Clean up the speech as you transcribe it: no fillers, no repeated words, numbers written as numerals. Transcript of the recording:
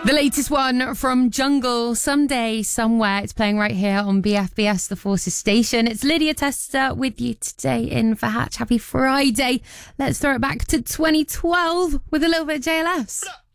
The latest one from Jungle, Someday, Somewhere. It's playing right here on BFBS, the Forces station. It's Lydia Tester with you today in For Hatch. Happy Friday. Let's throw it back to 2012 with a little bit of JLS.